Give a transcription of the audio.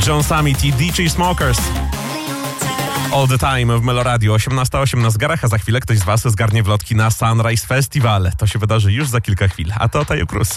John Summit i DJ Smokers. All the Time w Meloradio. 18:08 na zegarach, a za chwilę ktoś z was zgarnie wlotki na Sunrise Festival. To się wydarzy już za kilka chwil. A to Tajo Cruz.